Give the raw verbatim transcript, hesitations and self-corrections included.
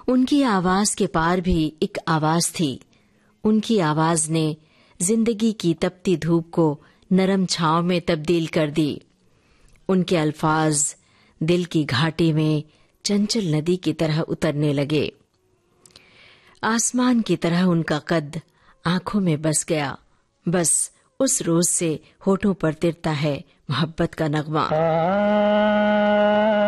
उनकी आवाज के पार भी एक आवाज थी। उनकी आवाज ने जिंदगी की तपती धूप को नरम छांव में तब्दील कर दी। उनके अल्फाज दिल की घाटी में चंचल नदी की तरह उतरने लगे। आसमान की तरह उनका कद आंखों में बस गया। बस उस रोज से होठों पर तिरता है मोहब्बत का नगमा।